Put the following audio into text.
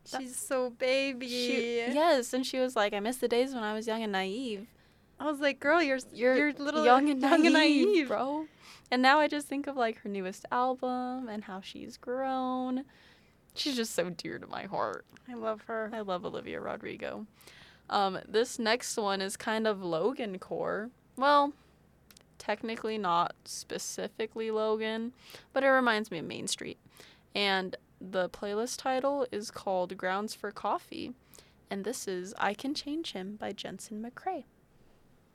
She's so baby. Yes, and she was like, I miss the days when I was young and naive. I was like, girl, you're little young and naive, bro. And now I just think of like her newest album and how she's grown. She's just so dear to my heart. I love her. I love Olivia Rodrigo. This next one is kind of Logan core. Well, technically not specifically Logan, but it reminds me of Main Street. And the playlist title is called Grounds for Coffee. And this is I Can Change Him by Jensen McCrae.